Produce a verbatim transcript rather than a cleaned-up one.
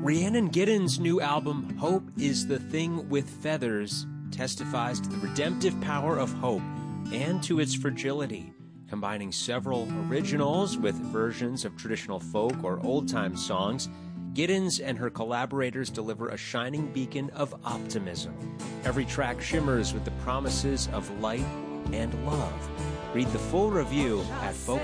Rhiannon Giddens' new album, Hope is the Thing with Feathers, testifies to the redemptive power of hope and to its fragility, combining several originals with versions of traditional folk or old-time songs. Giddens and her collaborators deliver a shining beacon of optimism. Every track shimmers with the promises of light and love. Read the full review at folk